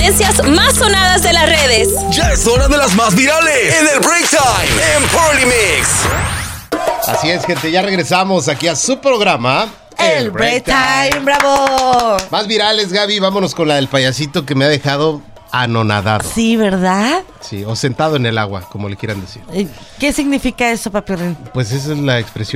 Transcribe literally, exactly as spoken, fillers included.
tendencias más sonadas de las redes. Ya es hora de las más virales en el Break Time en Party Mix. Así es, gente, ya regresamos aquí a su programa. El Break Time, bravo. Más virales, Gaby, vámonos con la del payasito que me ha dejado anonadado. Sí, ¿verdad? Sí, o sentado en el agua, como le quieran decir. ¿Qué significa eso, Papirrín? Pues esa es la expresión